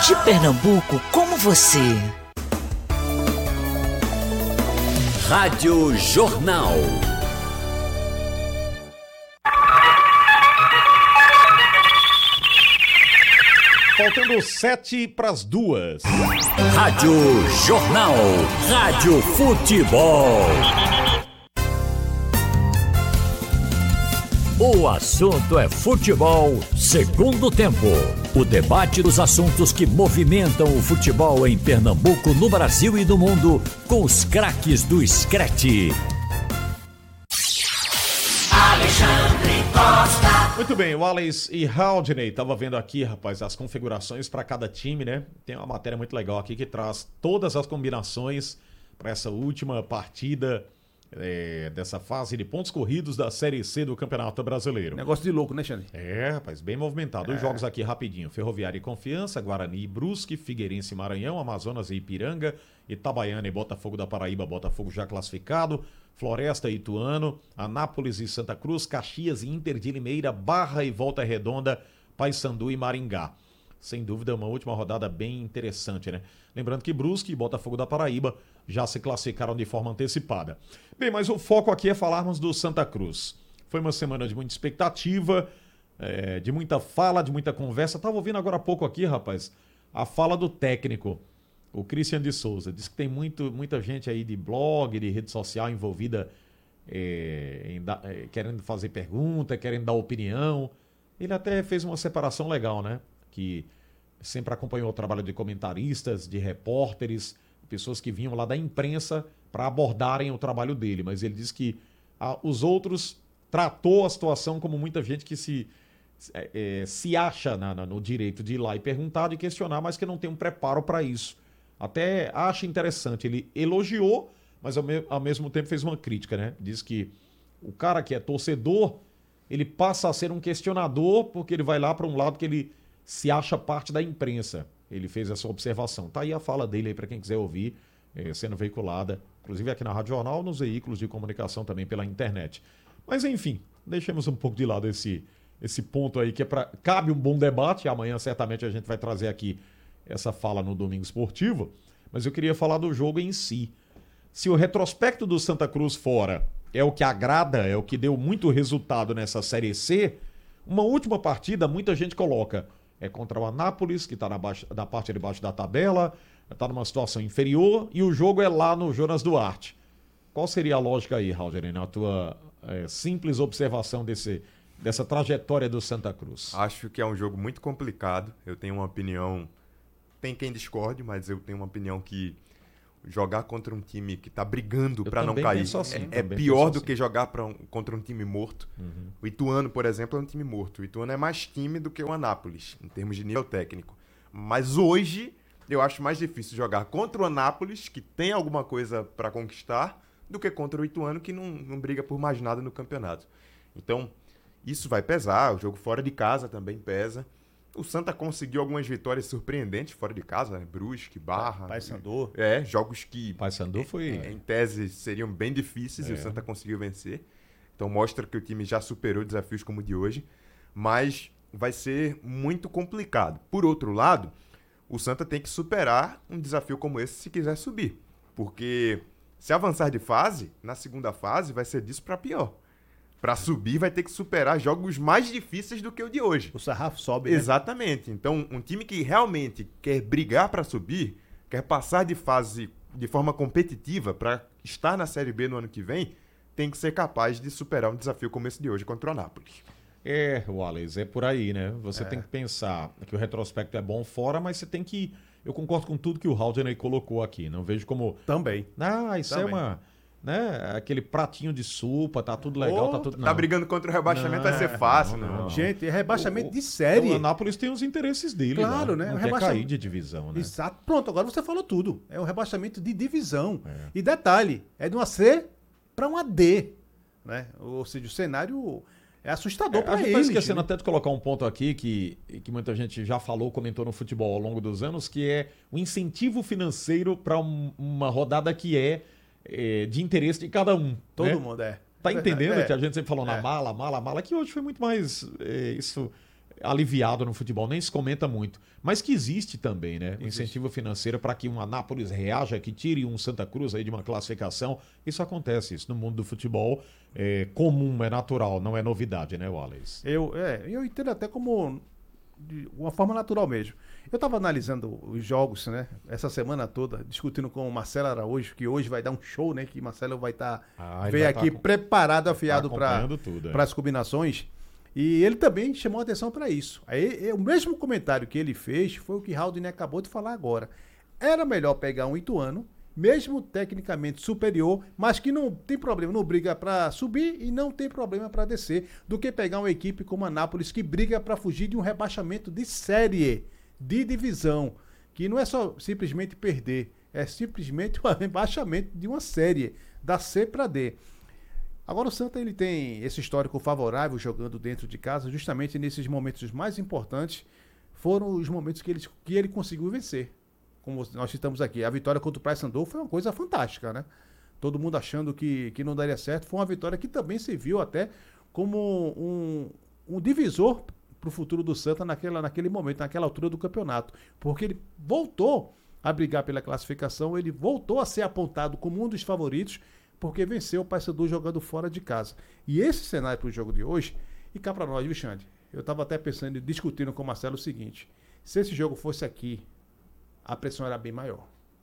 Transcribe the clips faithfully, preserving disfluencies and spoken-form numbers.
de Pernambuco como você. Rádio Jornal. Faltando sete para as duas. Rádio Jornal. Rádio Futebol. O assunto é futebol, segundo tempo. O debate dos assuntos que movimentam o futebol em Pernambuco, no Brasil e no mundo, com os craques do Screte. Alexandre Costa. Muito bem, o Wallace e Haldney, tava vendo aqui, rapaz, as configurações para cada time, né? Tem uma matéria muito legal aqui que traz todas as combinações para essa última partida É, dessa fase de pontos corridos da Série C do Campeonato Brasileiro. Negócio de louco, né, Xande? É, rapaz, bem movimentado. Os é. jogos aqui rapidinho. Ferroviária e Confiança, Guarani e Brusque, Figueirense e Maranhão, Amazonas e Ipiranga, Itabaiana e Botafogo da Paraíba, Botafogo já classificado, Floresta e Ituano, Anápolis e Santa Cruz, Caxias e Inter de Limeira, Barra e Volta Redonda, Paysandu e Maringá. Sem dúvida, uma última rodada bem interessante, né? Lembrando que Brusque e Botafogo da Paraíba já se classificaram de forma antecipada. Bem, mas o foco aqui é falarmos do Santa Cruz. Foi uma semana de muita expectativa, é, de muita fala, de muita conversa. Estava ouvindo agora há pouco aqui, rapaz, a fala do técnico, o Christian de Souza. Diz que tem muito, muita gente aí de blog, de rede social envolvida, é, em da, é, querendo fazer pergunta, querendo dar opinião. Ele até fez uma separação legal, né? Que sempre acompanhou o trabalho de comentaristas, de repórteres, pessoas que vinham lá da imprensa para abordarem o trabalho dele. Mas ele disse que ah, os outros tratou a situação como muita gente que se, é, se acha na, na, no direito de ir lá e perguntar, de questionar, mas que não tem um preparo para isso. Até acha interessante. Ele elogiou, mas ao, me, ao mesmo tempo fez uma crítica, né? Diz que o cara que é torcedor, ele passa a ser um questionador porque ele vai lá para um lado que ele se acha parte da imprensa. Ele fez essa observação. Tá aí a fala dele aí para quem quiser ouvir, é, sendo veiculada, inclusive aqui na Rádio Jornal, nos veículos de comunicação também pela internet. Mas enfim, deixemos um pouco de lado esse, esse ponto aí que é para cabe um bom debate. Amanhã certamente a gente vai trazer aqui essa fala no Domingo Esportivo, mas eu queria falar do jogo em si. Se o retrospecto do Santa Cruz fora é o que agrada, é o que deu muito resultado nessa Série C, uma última partida muita gente coloca é contra o Anápolis, que está na, na parte de baixo da tabela, está numa situação inferior, e o jogo é lá no Jonas Duarte. Qual seria a lógica aí, Haldney, na tua é, simples observação desse, dessa trajetória do Santa Cruz? Acho que é um jogo muito complicado. Eu tenho uma opinião, tem quem discorde, mas eu tenho uma opinião que jogar contra um time que está brigando para não cair assim, é, é pior do assim. que jogar pra um, contra um time morto. Uhum. O Ituano, por exemplo, é um time morto. O Ituano é mais time do que o Anápolis, em termos de nível técnico. Mas hoje, eu acho mais difícil jogar contra o Anápolis, que tem alguma coisa para conquistar, do que contra o Ituano, que não, não briga por mais nada no campeonato. Então, isso vai pesar. O jogo fora de casa também pesa. O Santa conseguiu algumas vitórias surpreendentes fora de casa, né? Brusque, Barra. Paysandu. É, jogos que, Paysandu foi... em, em tese, seriam bem difíceis é. e o Santa conseguiu vencer. Então mostra que o time já superou desafios como o de hoje. Mas vai ser muito complicado. Por outro lado, o Santa tem que superar um desafio como esse se quiser subir. Porque se avançar de fase, na segunda fase vai ser disso para pior. Para subir, vai ter que superar jogos mais difíceis do que o de hoje. O sarrafo sobe, né? Exatamente. Então, um time que realmente quer brigar para subir, quer passar de fase de forma competitiva para estar na Série B no ano que vem, tem que ser capaz de superar um desafio como esse de hoje contra o Anápolis. É, Wallace, é por aí, né? Você é. tem que pensar que o retrospecto é bom fora, mas você tem que... Eu concordo com tudo que o Haldney colocou aqui. Não vejo como... Também. Ah, isso Também. é uma... Né? Aquele pratinho de sopa, tá tudo legal, oh, tá tudo... Tá brigando contra o rebaixamento, não, vai ser fácil, não. não, não. Gente, é rebaixamento o, de série. O Anápolis tem os interesses dele, claro, né? né? Não o quer rebaixam... cair de divisão, né? Exato. Pronto, agora você falou tudo. É um rebaixamento de divisão. É. E detalhe, é de uma C para uma D, né? Ou seja, o cenário é assustador é, para ele. A gente tá esquecendo né? até de colocar um ponto aqui que, que muita gente já falou, comentou no futebol ao longo dos anos, que é o incentivo financeiro para um, uma rodada que é É, de interesse de cada um. Todo né? mundo é. Tá entendendo é, que a gente sempre falou é. na mala, mala, mala, que hoje foi muito mais é, isso aliviado no futebol, nem se comenta muito, mas que existe também, né? Um incentivo financeiro para que um Anápolis reaja, que tire um Santa Cruz aí de uma classificação. Isso acontece, isso no mundo do futebol é comum, é natural, não é novidade, né, Wallace? Eu, é, eu entendo até como de uma forma natural mesmo. Eu estava analisando os jogos, né, essa semana toda, discutindo com o Marcelo Araújo, que hoje vai dar um show, né, que Marcelo vai estar, tá, ah, veio aqui tá, preparado, afiado para é. as combinações. E ele também chamou a atenção para isso. Aí, o mesmo comentário que ele fez foi o que Haldane acabou de falar agora. Era melhor pegar um Ituano, mesmo tecnicamente superior, mas que não tem problema, não briga para subir e não tem problema para descer, do que pegar uma equipe como a Anápolis que briga para fugir de um rebaixamento de série, de divisão, que não é só simplesmente perder, é simplesmente um rebaixamento de uma série, da C para D. Agora o Santa ele tem esse histórico favorável jogando dentro de casa, justamente nesses momentos mais importantes, foram os momentos que ele, que ele conseguiu vencer. Como nós citamos aqui, a vitória contra o Paysandu foi uma coisa fantástica, né? Todo mundo achando que, que não daria certo, foi uma vitória que também serviu até como um, um divisor para o futuro do Santa naquela, naquele momento, naquela altura do campeonato, porque ele voltou a brigar pela classificação, ele voltou a ser apontado como um dos favoritos, porque venceu o Paysandu jogando fora de casa. E esse cenário para o jogo de hoje, e cá para nós, viu, Xande? Eu estava até pensando e discutindo com o Marcelo o seguinte, se esse jogo fosse aqui, a pressão era bem maior.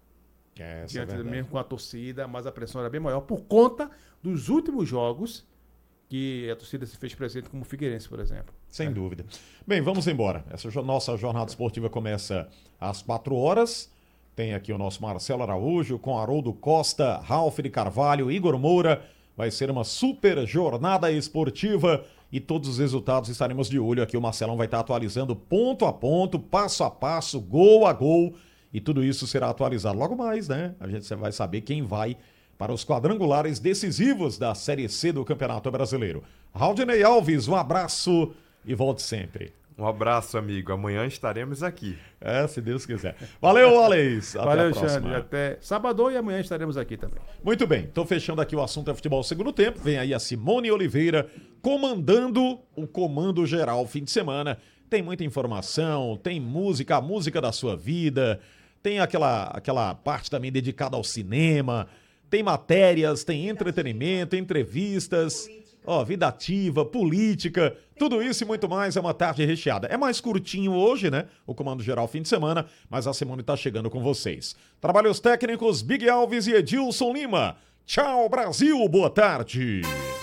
É, diante é mesmo com a torcida, mas a pressão era bem maior por conta dos últimos jogos que a torcida se fez presente, como o Figueirense, por exemplo. Sem é. dúvida. Bem, vamos embora. Essa nossa jornada esportiva começa às quatro horas. Tem aqui o nosso Marcelo Araújo com Haroldo Costa, Ralf de Carvalho, Igor Moura. Vai ser uma super jornada esportiva e todos os resultados estaremos de olho aqui. O Marcelão vai estar atualizando ponto a ponto, passo a passo, gol a gol. E tudo isso será atualizado logo mais, né? A gente vai saber quem vai para os quadrangulares decisivos da Série C do Campeonato Brasileiro. Raudinei Alves, um abraço e volte sempre. Um abraço, amigo. Amanhã estaremos aqui. É, se Deus quiser. Valeu, Alex. Até Valeu, a próxima. Xande. Até sábado e amanhã estaremos aqui também. Muito bem. Então, fechando aqui o assunto é futebol segundo tempo. Vem aí a Simone Oliveira comandando o comando geral fim de semana. Tem muita informação, tem música, a música da sua vida, tem aquela, aquela parte também dedicada ao cinema, tem matérias, tem entretenimento, entrevistas... Ó, oh, vida ativa, política, tudo isso e muito mais é uma tarde recheada. É mais curtinho hoje, né? O Comando Geral fim de semana, mas a Simone tá chegando com vocês. Trabalhos técnicos, Big Alves e Edilson Lima. Tchau, Brasil, boa tarde.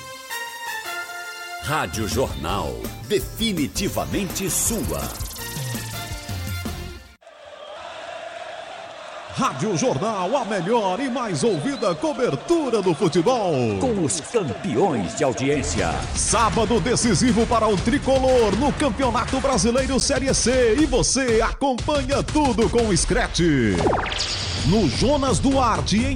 Rádio Jornal, definitivamente sua. Rádio Jornal, a melhor e mais ouvida cobertura do futebol. Com os campeões de audiência. Sábado decisivo para o Tricolor no Campeonato Brasileiro Série C. E você acompanha tudo com o Scratch. No Jonas Duarte, em